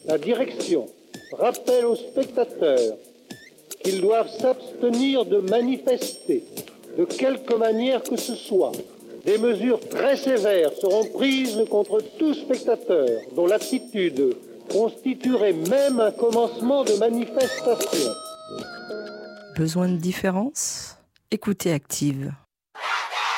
La direction rappelle aux spectateurs qu'ils doivent s'abstenir de manifester de quelque manière que ce soit. Des mesures très sévères seront prises contre tout spectateur dont l'attitude constituerait même un commencement de manifestation. Besoin de différence ? Écoutez Active.